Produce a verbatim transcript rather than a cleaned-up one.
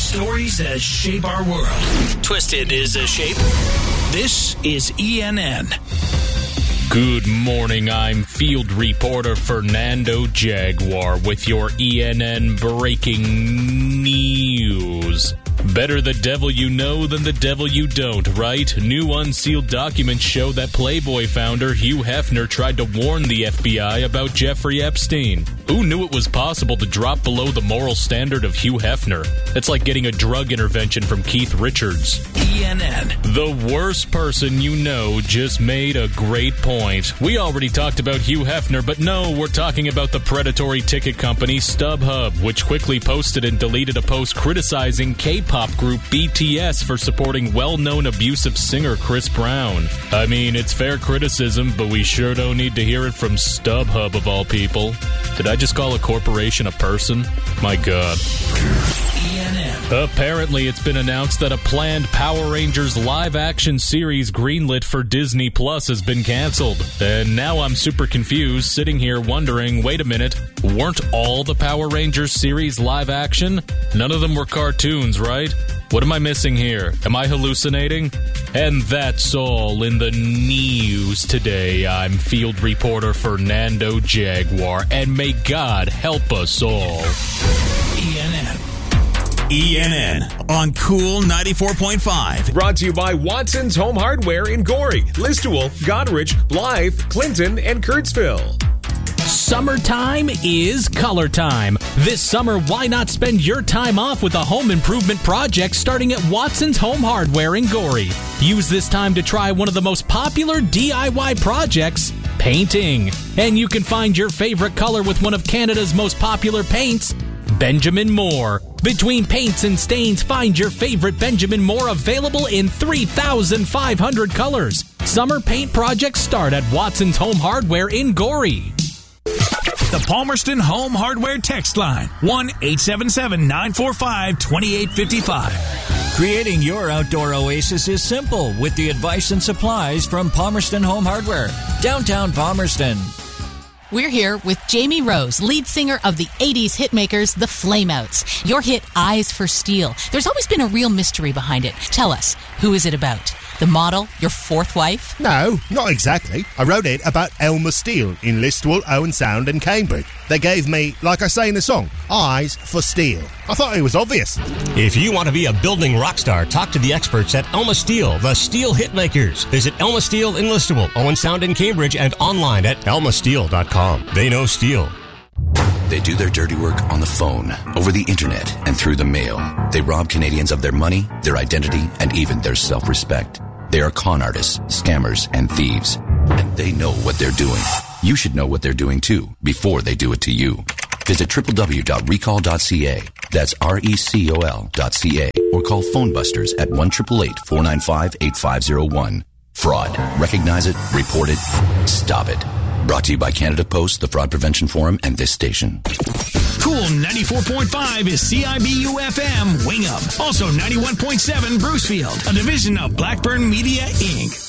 Stories that shape our world. Twisted is a shape. This is E N N. Good morning, I'm field reporter Fernando Jaguar with your E N N breaking news. Better the devil you know than the devil you don't, right? New unsealed documents show that Playboy founder Hugh Hefner tried to warn the F B I about Jeffrey Epstein. Who knew it was possible to drop below the moral standard of Hugh Hefner? It's like getting a drug intervention from Keith Richards. E N N. The worst person you know just made a great point. We already talked about Hugh Hefner, but no, we're talking about the predatory ticket company StubHub, which quickly posted and deleted a post criticizing K-pop group B T S for supporting well-known abusive singer Chris Brown. I mean, it's fair criticism, but we sure don't need to hear it from StubHub of all people. Did I just call a corporation a person? My God. E N N. Apparently, it's been announced that a planned Power Rangers live-action series greenlit for Disney Plus has been canceled. And now I'm super confused, sitting here wondering, wait a minute, weren't all the Power Rangers series live-action? None of them were cartoons, right? What am I missing here? Am I hallucinating? And that's all in the news today. I'm field reporter Fernando Jaguar, and may God help us all. E N N. E N N on Cool ninety-four point five. Brought to you by Watson's Home Hardware in Gorey, Listowel, Goderich, Blythe, Clinton, and Kurtzville. Summertime is color time. This summer, why not spend your time off with a home improvement project starting at Watson's Home Hardware in Gorey? Use this time to try one of the most popular D I Y projects, painting. And you can find your favorite color with one of Canada's most popular paints, Benjamin Moore. Between paints and stains, find your favorite Benjamin Moore available in three thousand five hundred colors. Summer paint projects start at Watson's Home Hardware in Gorey. The Palmerston Home Hardware text line, one eight seven seven, nine four five, two eight five five. Creating your outdoor oasis is simple with the advice and supplies from Palmerston Home Hardware, downtown Palmerston. We're here with Jamie Rose, lead singer of the eighties hitmakers, the Flameouts. Your hit, Eyes for Steel. There's always been a real mystery behind it. Tell us, who is it about? The model, your fourth wife? No, not exactly. I wrote it about Elmer Steele in Listowel, Owen Sound and Cambridge. They gave me, like I say in the song, Eyes for Steel. I thought it was obvious. If you want to be a building rock star, talk to the experts at Elma Steel, the Steel Hitmakers. Visit Elma Steel in Listowel, Owen Sound in Cambridge, and online at elma steel dot com. They know steel. They do their dirty work on the phone, over the internet, and through the mail. They rob Canadians of their money, their identity, and even their self-respect. They are con artists, scammers, and thieves. And they know what they're doing. You should know what they're doing too, before they do it to you. Visit w w w dot recall dot c a. That's R E C O L dot C A. Or call Phone Busters at one eight eight eight, four nine five, eight five zero one. Fraud. Recognize it, report it, stop it. Brought to you by Canada Post, the Fraud Prevention Forum, and this station. Cool ninety-four point five is C I B U F M Wingham. Also ninety-one point seven Brucefield, a division of Blackburn Media, Incorporated.